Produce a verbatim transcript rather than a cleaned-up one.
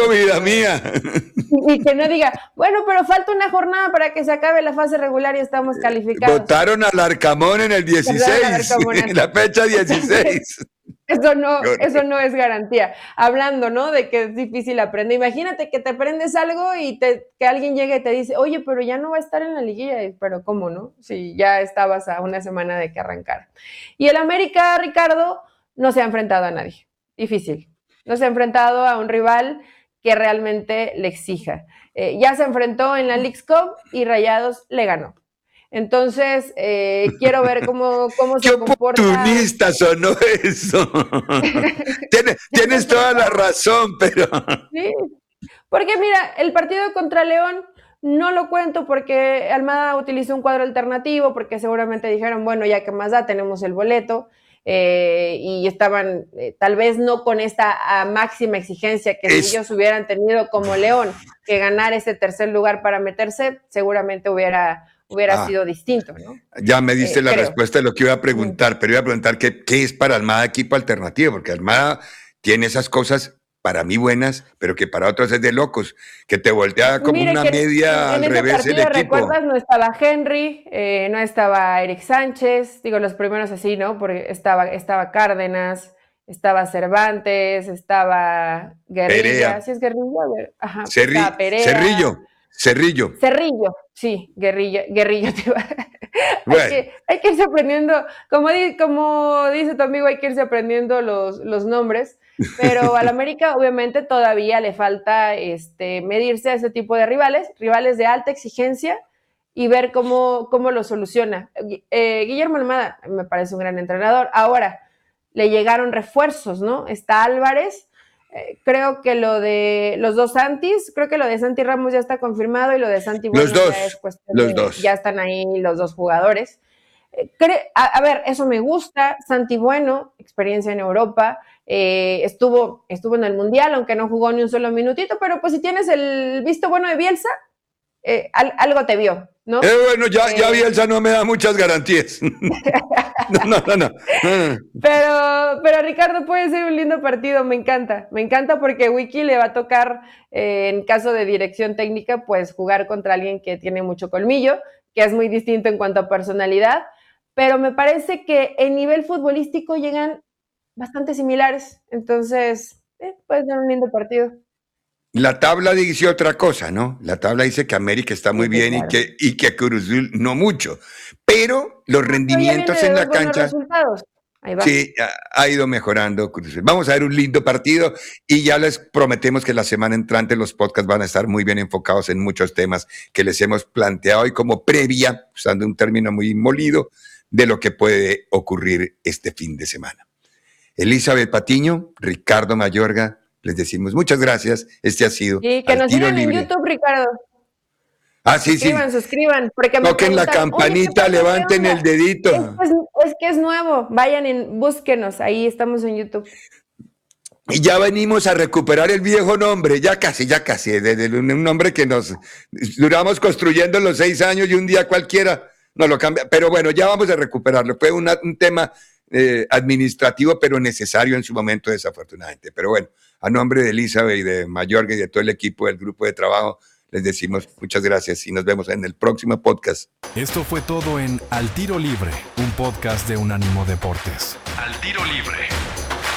algo, vida mía. Y, y que no diga, bueno, pero falta una jornada para que se acabe la fase regular y estamos calificados. Votaron al Arcamón en el dieciséis, en la fecha dieciséis. Eso no, eso no es garantía. Hablando, ¿no? De que es difícil aprender. Imagínate que te aprendes algo y te, que alguien llegue y te dice, oye, pero ya no va a estar en la liguilla. Pero ¿cómo, no? Si ya estabas a una semana de que arrancara. Y el América, Ricardo, no se ha enfrentado a nadie. Difícil. No se ha enfrentado a un rival que realmente le exija. Eh, ya se enfrentó en la Leagues Cup y Rayados le ganó. Entonces, eh, quiero ver cómo, cómo se comporta. ¡Qué oportunista sonó eso! tienes, tienes toda la razón, pero... Sí, porque mira, el partido contra León no lo cuento porque Almada utilizó un cuadro alternativo, porque seguramente dijeron, bueno, ya que más da, tenemos el boleto, eh, y estaban eh, tal vez no con esta a, máxima exigencia que es... si ellos hubieran tenido como León que ganar ese tercer lugar para meterse, seguramente hubiera... hubiera ah, sido distinto, ¿no? Ya me diste eh, la creo. respuesta de lo que iba a preguntar, pero iba a preguntar qué, qué es para Almada equipo alternativo, porque Almada tiene esas cosas para mí buenas, pero que para otros es de locos, que te voltea como Mire una media en, en al revés partido, el equipo. ¿Recuerdas? No estaba Henry, eh, no estaba Eric Sánchez, digo los primeros así, ¿no? Porque estaba, estaba Cárdenas, estaba Cervantes, estaba Guerrilla, ¿sí es Guerrilla? Ajá, Cerri estaba Perea. Cerrillo. Cerrillo. Cerrillo, sí, Guerrilla, Guerrillo. Bueno. hay, que, hay que irse aprendiendo, como, di, como dice tu amigo, hay que irse aprendiendo los, los nombres, pero al América obviamente todavía le falta este, medirse a ese tipo de rivales, rivales de alta exigencia y ver cómo, cómo lo soluciona. Eh, Guillermo Almada me parece un gran entrenador. Ahora, le llegaron refuerzos, ¿no? Está Álvarez. Creo que lo de los dos Santis, creo que lo de Santi Ramos ya está confirmado y lo de Santi bueno, los dos, ya es cuestión los de, dos. Ya están ahí los dos jugadores. A, a ver, eso me gusta. Santi bueno, experiencia en Europa, eh, estuvo, estuvo en el Mundial, aunque no jugó ni un solo minutito, pero pues si tienes el visto bueno de Bielsa, eh, al, algo te vio, ¿no? Eh, bueno, ya, eh, ya Bielsa no me da muchas garantías. no, no, no, no. Pero, pero Ricardo, puede ser un lindo partido, me encanta, me encanta porque Wiki le va a tocar, eh, en caso de dirección técnica, pues jugar contra alguien que tiene mucho colmillo, que es muy distinto en cuanto a personalidad, pero me parece que en nivel futbolístico llegan bastante similares, entonces eh, puede ser un lindo partido. La tabla dice otra cosa, ¿no? La tabla dice que América está muy sí, bien claro. y que, y que Cruz Azul no mucho, pero los rendimientos en la cancha Ahí va. sí ha, ha ido mejorando Cruz Azul. Vamos a ver un lindo partido y ya les prometemos que la semana entrante los podcasts van a estar muy bien enfocados en muchos temas que les hemos planteado hoy como previa, usando un término muy molido, de lo que puede ocurrir este fin de semana. Elizabeth Patiño, Ricardo Mayorga, les decimos muchas gracias. Este ha sido. Y que nos sigan en YouTube, Ricardo. Ah, sí, suscriban, sí. Suscriban, porque me toquen la campanita, levanten el dedito. Es, es, es que es nuevo. Vayan, en, búsquenos. Ahí estamos en YouTube. Y ya venimos a recuperar el viejo nombre, ya casi, ya casi, de, de, de un nombre que nos duramos construyendo los seis años y un día cualquiera nos lo cambia. Pero bueno, ya vamos a recuperarlo. Fue una, un tema eh, administrativo, pero necesario en su momento, desafortunadamente. Pero bueno, a nombre de Elizabeth y de Mayorga y de todo el equipo del grupo de trabajo, les decimos muchas gracias y nos vemos en el próximo podcast. Esto fue todo en Al Tiro Libre, un podcast de Unánimo Deportes. Al Tiro Libre.